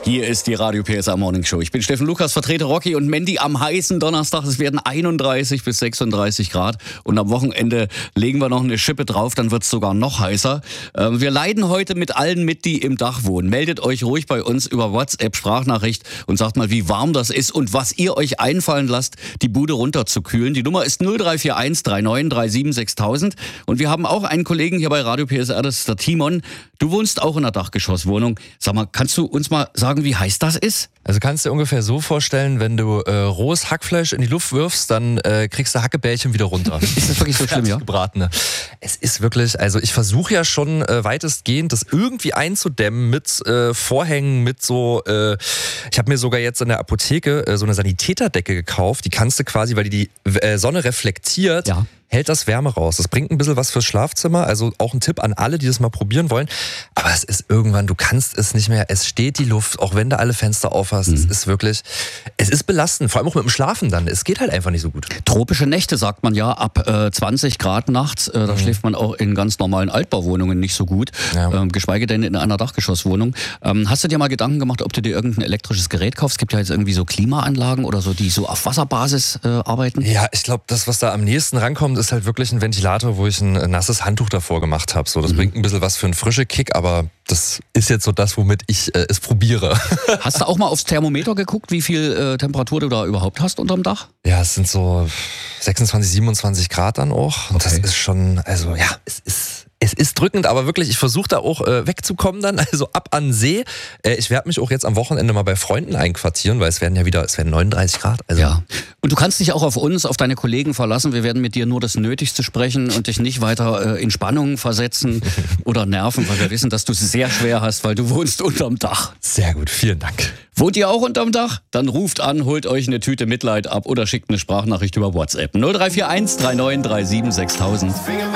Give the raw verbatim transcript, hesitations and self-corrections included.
Hier ist die Radio P S A Morning Show. Ich bin Steffen Lukas, vertrete Rocky und Mandy am heißen Donnerstag. Es werden einunddreißig bis sechsunddreißig Grad und am Wochenende legen wir noch eine Schippe drauf, dann wird es sogar noch heißer. Ähm, wir leiden heute mit allen mit, die im Dach wohnen. Meldet euch ruhig bei uns über WhatsApp-Sprachnachricht und sagt mal, wie warm das ist und was ihr euch einfallen lasst, die Bude runterzukühlen. Die Nummer ist null drei vier eins drei neun drei sieben sechstausend und wir haben auch einen Kollegen hier bei Radio P S R, das ist der Timon. Du wohnst auch in einer Dachgeschosswohnung. Sag mal, kannst du uns mal sagen, wie heiß das ist? Also kannst du dir ungefähr so vorstellen, wenn du äh, rohes Hackfleisch in die Luft wirfst, dann äh, kriegst du Hackebällchen wieder runter. Ist das wirklich so schlimm, ja? Gebratene. Es ist wirklich, also ich versuche ja schon äh, weitestgehend das irgendwie einzudämmen mit äh, Vorhängen, mit so, äh, ich habe mir sogar jetzt in der Apotheke äh, so eine Sanitäterdecke gekauft, die kannst du quasi, weil die die äh, Sonne reflektiert, ja, hält das Wärme raus. Das bringt ein bisschen was fürs Schlafzimmer, also auch ein Tipp an alle, die das mal probieren wollen. Aber es ist irgendwann, du kannst es nicht mehr, es steht die Luft, auch wenn du alle Fenster aufhast, mhm. es ist wirklich, es ist belastend, vor allem auch mit dem Schlafen dann. Es geht halt einfach nicht so gut. Tropische Nächte, sagt man ja, ab äh, zwanzig Grad nachts, äh, da mhm. schläft man auch in ganz normalen Altbauwohnungen nicht so gut, ja. ähm, geschweige denn in einer Dachgeschosswohnung. Ähm, hast du dir mal Gedanken gemacht, ob du dir irgendein elektrisches Gerät kaufst? Es gibt ja jetzt irgendwie so Klimaanlagen oder so, die so auf Wasserbasis äh, arbeiten. Ja, ich glaube, das, was da am nächsten rankommt, ist halt wirklich ein Ventilator, wo ich ein nasses Handtuch davor gemacht habe. So, das mhm. bringt ein bisschen was für einen frischen Kick, aber das ist jetzt so das, womit ich äh, es probiere. Hast du auch mal aufs Thermometer geguckt, wie viel äh, Temperatur du da überhaupt hast unterm Dach? Ja, es sind so sechsundzwanzig, siebenundzwanzig Grad dann auch. Und okay. das ist schon, also ja, es ist... Es ist drückend, aber wirklich, ich versuche da auch äh, wegzukommen dann, also ab an See. Äh, ich werde mich auch jetzt am Wochenende mal bei Freunden einquartieren, weil es werden ja wieder, es werden neununddreißig Grad. Also. Ja, und du kannst dich auch auf uns, auf deine Kollegen verlassen. Wir werden mit dir nur das Nötigste sprechen und dich nicht weiter äh, in Spannung versetzen oder nerven, weil wir wissen, dass du es sehr schwer hast, weil du wohnst unterm Dach. Sehr gut, vielen Dank. Wohnt ihr auch unterm Dach? Dann ruft an, holt euch eine Tüte Mitleid ab oder schickt eine Sprachnachricht über WhatsApp. null drei vier eins drei neun drei sieben sechstausend.